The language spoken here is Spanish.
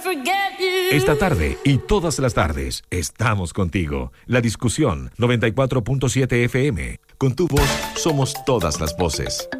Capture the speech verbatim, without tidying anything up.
Esta tarde y todas las tardes estamos contigo. La discusión noventa y cuatro punto siete F M. Con tu voz somos todas las voces.